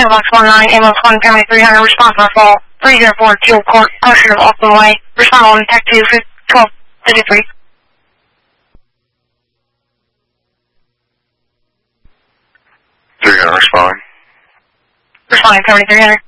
Mailbox 19, ambulance 1, family 300, response on fall 304, Teal Court, Usher of Austin Way. Respond on tech 2, 1253. 300 respond. Responding, family 300.